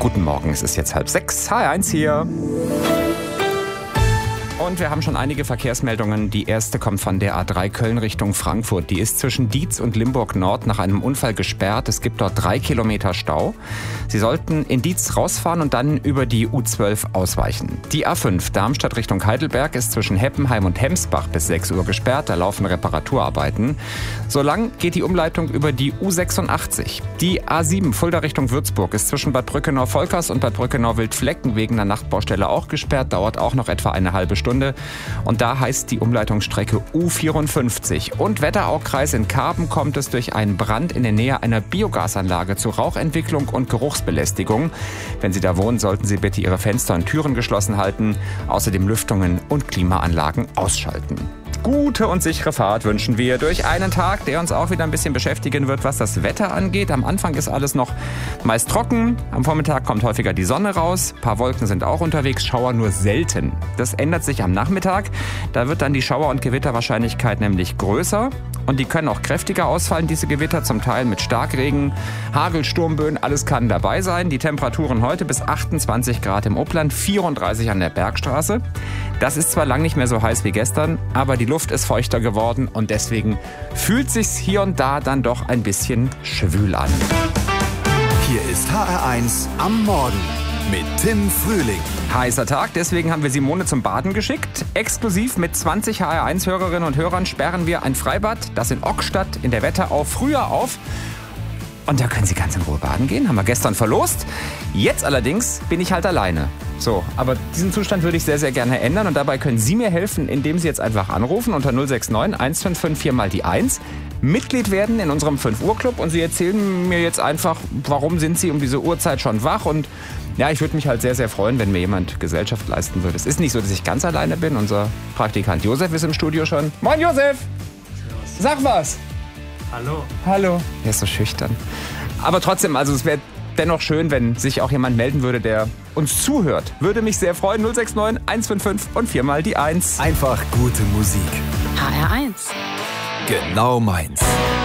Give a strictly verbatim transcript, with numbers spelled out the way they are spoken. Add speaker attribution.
Speaker 1: Guten Morgen, es ist jetzt halb sechs. H R eins hier. Und wir haben schon einige Verkehrsmeldungen. Die erste kommt von der A drei Köln Richtung Frankfurt. Die ist zwischen Dietz und Limburg Nord nach einem Unfall gesperrt. Es gibt dort drei Kilometer Stau. Sie sollten in Dietz rausfahren und dann über die U zwölf ausweichen. Die A fünf Darmstadt Richtung Heidelberg ist zwischen Heppenheim und Hemsbach bis sechs Uhr gesperrt. Da laufen Reparaturarbeiten. So lang geht die Umleitung über die U sechsundachtzig. Die A sieben Fulda Richtung Würzburg ist zwischen Bad Brückenau-Volkers und Bad Brückenau-Wildflecken wegen einer Nachtbaustelle auch gesperrt. Dauert auch noch etwa eine halbe Stunde. Und da heißt die Umleitungsstrecke U vierundfünfzig. Und Wetteraukreis in Karben kommt es durch einen Brand in der Nähe einer Biogasanlage zu Rauchentwicklung und Geruchsbelästigung. Wenn Sie da wohnen, sollten Sie bitte Ihre Fenster und Türen geschlossen halten. Außerdem Lüftungen und Klimaanlagen ausschalten. Gute und sichere Fahrt wünschen wir durch einen Tag, der uns auch wieder ein bisschen beschäftigen wird, was das Wetter angeht. Am Anfang ist alles noch meist trocken. Am Vormittag kommt häufiger die Sonne raus. Ein paar Wolken sind auch unterwegs, Schauer nur selten. Das ändert sich am Nachmittag. Da wird dann die Schauer- und Gewitterwahrscheinlichkeit nämlich größer. Und die können auch kräftiger ausfallen, diese Gewitter, zum Teil mit Starkregen, Hagel, Sturmböen, alles kann dabei sein. Die Temperaturen heute bis achtundzwanzig Grad im Upland, vierunddreißig an der Bergstraße. Das ist zwar lang nicht mehr so heiß wie gestern, aber die Luft ist feuchter geworden und deswegen fühlt sich's hier und da dann doch ein bisschen schwül an.
Speaker 2: Hier ist H R eins am Morgen mit Tim Frühling.
Speaker 1: Heißer Tag, deswegen haben wir Simone zum Baden geschickt. Exklusiv mit zwanzig H R eins Hörerinnen und Hörern sperren wir ein Freibad, das in Ockstadt in der Wetterau früher auf. Und da können Sie ganz in Ruhe baden gehen, haben wir gestern verlost. Jetzt allerdings bin ich halt alleine. So, aber diesen Zustand würde ich sehr, sehr gerne ändern. Und dabei können Sie mir helfen, indem Sie jetzt einfach anrufen unter null sechs neun eins fünf fünf vier mal die eins. Mitglied werden in unserem fünf Uhr Club. Und Sie erzählen mir jetzt einfach, warum sind Sie um diese Uhrzeit schon wach. Und ja, ich würde mich halt sehr, sehr freuen, wenn mir jemand Gesellschaft leisten würde. Es ist nicht so, dass ich ganz alleine bin. Unser Praktikant Josef ist im Studio schon. Moin Josef! Sag was!
Speaker 3: Hallo.
Speaker 1: Hallo. Er ist so schüchtern. Aber trotzdem, also es wäre dennoch schön, wenn sich auch jemand melden würde, der uns zuhört. Würde mich sehr freuen. null sechs neun eins fünf fünf und vier mal die eins.
Speaker 2: Einfach gute Musik.
Speaker 4: H R eins.
Speaker 2: Genau meins.